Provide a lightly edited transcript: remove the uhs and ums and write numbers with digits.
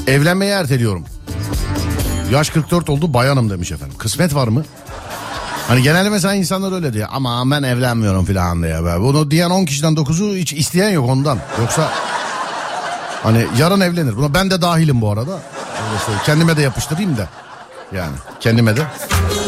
Evlenmeyi erteliyorum. Yaş 44 oldu, bayanım demiş efendim. Kısmet var mı? Hani genelde mesela insanlar öyle diyor. Ama ben evlenmiyorum filan diye. Bunu diyen 10 kişiden 9'u hiç isteyen yok ondan. Yoksa hani yarın evlenir. Buna ben de dahilim bu arada. Kendime de yapıştırayım da. Yani kendime de.